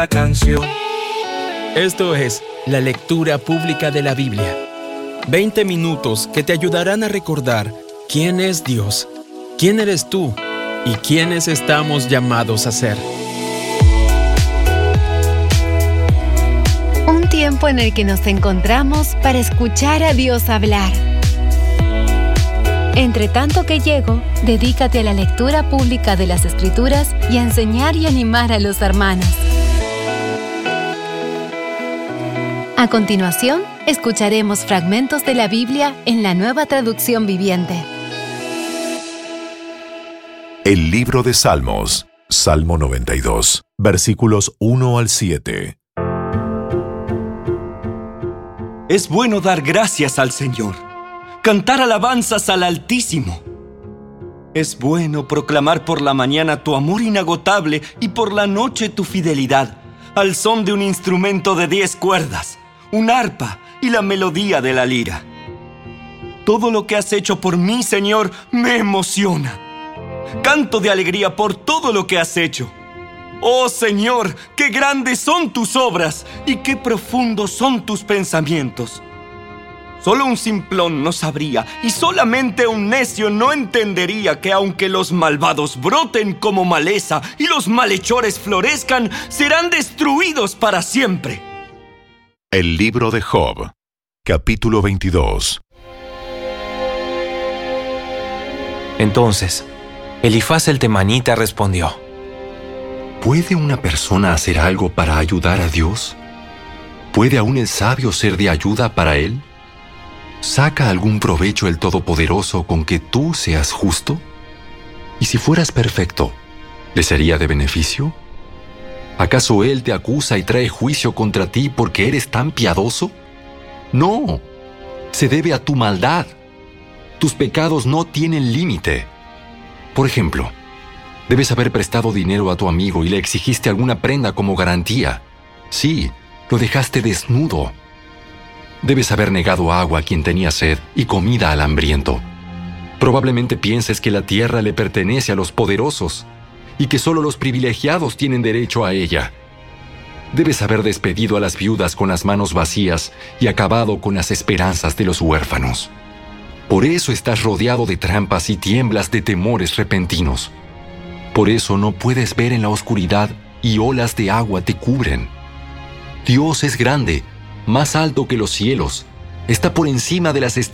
canción. Esto es la lectura pública de la Biblia. 20 minutos que te ayudarán a recordar quién es Dios, quién eres tú y quiénes estamos llamados a ser. Un tiempo en el que nos encontramos para escuchar a Dios hablar. Entre tanto que llego, dedícate a la lectura pública de las Escrituras y a enseñar y animar a los hermanos. A continuación, escucharemos fragmentos de la Biblia en la Nueva Traducción Viviente. El libro de Salmos, Salmo 92, versículos 1 al 7. Es bueno dar gracias al Señor, cantar alabanzas al Altísimo. Es bueno proclamar por la mañana tu amor inagotable y por la noche tu fidelidad, al son de un instrumento de 10 cuerdas, un arpa y la melodía de la lira. Todo lo que has hecho por mí, Señor, me emociona. Canto de alegría por todo lo que has hecho. Oh Señor, qué grandes son tus obras y qué profundos son tus pensamientos. Solo un simplón no sabría y solamente un necio no entendería que aunque los malvados broten como maleza y los malhechores florezcan, serán destruidos para siempre. El libro de Job, capítulo 22. Entonces, Elifaz el temanita respondió: ¿Puede una persona hacer algo para ayudar a Dios? ¿Puede aún el sabio ser de ayuda para él? ¿Saca algún provecho el Todopoderoso con que tú seas justo? ¿Y si fueras perfecto, le sería de beneficio? ¿Acaso Él te acusa y trae juicio contra ti porque eres tan piadoso? No, se debe a tu maldad. Tus pecados no tienen límite. Por ejemplo, debes haber prestado dinero a tu amigo y le exigiste alguna prenda como garantía. Sí, lo dejaste desnudo. Debes haber negado agua a quien tenía sed y comida al hambriento. Probablemente pienses que la tierra le pertenece a los poderosos y que solo los privilegiados tienen derecho a ella. Debes haber despedido a las viudas con las manos vacías y acabado con las esperanzas de los huérfanos. Por eso estás rodeado de trampas y tiemblas de temores repentinos. Por eso no puedes ver en la oscuridad y olas de agua te cubren. Dios es grande, más alto que los cielos, está por encima de las estrellas.